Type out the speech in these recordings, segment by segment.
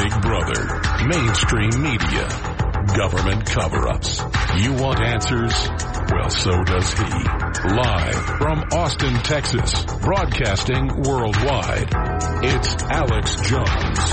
Big Brother, mainstream media, government cover-ups. You want answers? Well, so does he. Live from Austin, Texas, broadcasting worldwide, it's Alex Jones.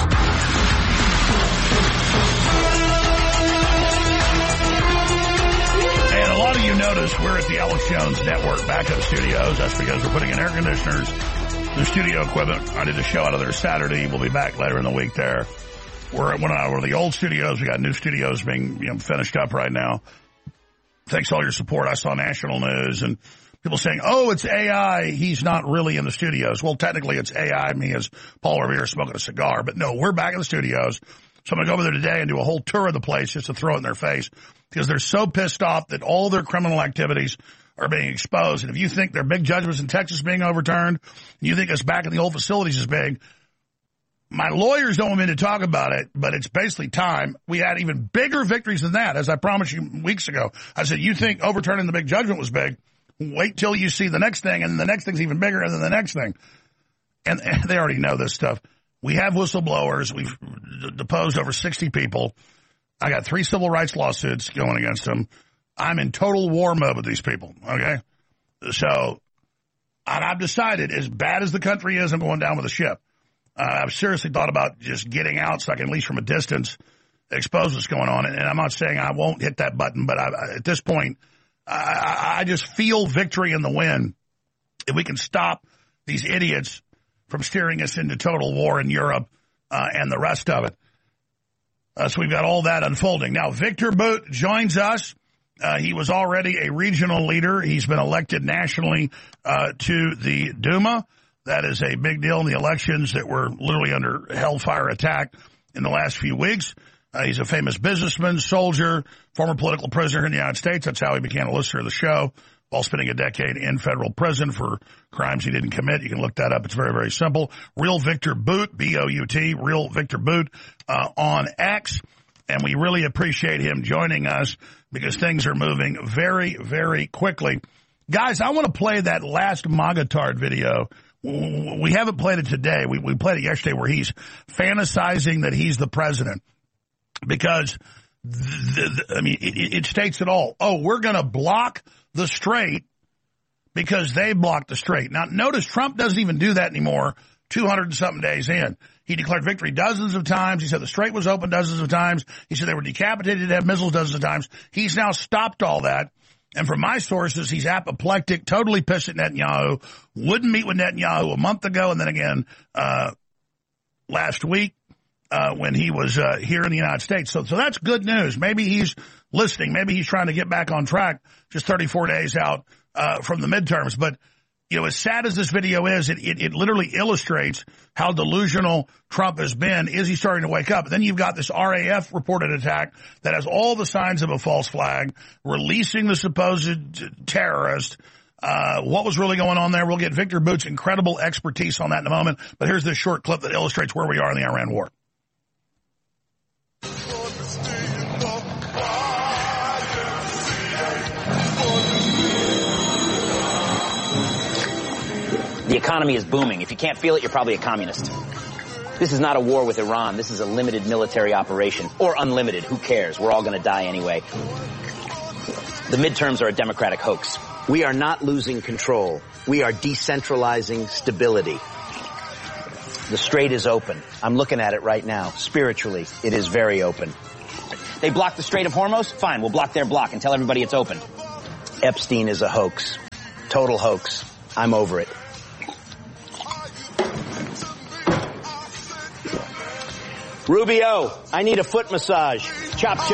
And a lot of you notice we're at the Alex Jones Network backup studios. That's because we're putting in air conditioners, the studio equipment. I did a show out of there Saturday. We'll be back later in the week there. We're at one of the old studios. We got new studios being finished up right now. Thanks to all your support. I saw national news and people saying, oh, it's AI. He's not really in the studios. Well, technically it's AI, me as Paul over here smoking a cigar. But no, we're back in the studios. So I'm going to go over there today and do a whole tour of the place just to throw it in their face because they're so pissed off that all their criminal activities are being exposed. And if you think their big judgments in Texas being overturned, you think us back in the old facilities is big, my lawyers don't want me to talk about it, but it's basically time. We had even bigger victories than that, as I promised you weeks ago. I said, you think overturning the big judgment was big? Wait till you see the next thing, and the next thing's even bigger than the next thing. And they already know this stuff. We have whistleblowers. We've deposed over 60 people. I got 3 civil rights lawsuits going against them. I'm in total war mode with these people, okay? So, and I've decided, as bad as the country is, I'm going down with a ship. I've seriously thought about just getting out so I can, at least from a distance, expose what's going on. And I'm not saying I won't hit that button, but at this point, I just feel victory in the win. If we can stop these idiots from steering us into total war in Europe and the rest of it. So we've got all that unfolding. Now, Victor Bout joins us. He was already a regional leader. He's been elected nationally to the Duma. That is a big deal in the elections that were literally under hellfire attack in the last few weeks. He's a famous businessman, soldier, former political prisoner in the United States. That's how he became a listener of the show while spending a decade in federal prison for crimes he didn't commit. You can look that up. It's very, very simple. Real Victor Bout, B-O-U-T, Real Victor Bout on X. And we really appreciate him joining us because things are moving very, very quickly. Guys, I want to play that last MAGA-tard video. We haven't played it today. We played it yesterday where he's fantasizing that he's the president because, it states it all. Oh, we're going to block the strait because they blocked the strait. Now, notice Trump doesn't even do that anymore 200 and something days in. He declared victory dozens of times. He said the strait was open dozens of times. He said they were decapitated to have missiles dozens of times. He's now stopped all that. And from my sources, he's apoplectic, totally pissed at Netanyahu, wouldn't meet with Netanyahu a month ago, and then again last week when he was here in the United States. So that's good news. Maybe he's listening. Maybe he's trying to get back on track just 34 days out from the midterms. But, as sad as this video is, it literally illustrates how delusional Trump has been. Is he starting to wake up? And then you've got this RAF reported attack that has all the signs of a false flag, releasing the supposed terrorist. What was really going on there? We'll get Victor Bout's incredible expertise on that in a moment. But here's this short clip that illustrates where we are in the Iran war. The economy is booming. If you can't feel it, you're probably a communist. This is not a war with Iran. This is a limited military operation. Or unlimited. Who cares? We're all going to die anyway. The midterms are a democratic hoax. We are not losing control. We are decentralizing stability. The strait is open. I'm looking at it right now. Spiritually, it is very open. They blocked the Strait of Hormuz? Fine, we'll block their block and tell everybody it's open. Epstein is a hoax. Total hoax. I'm over it. Rubio, I need a foot massage. Chop, chop.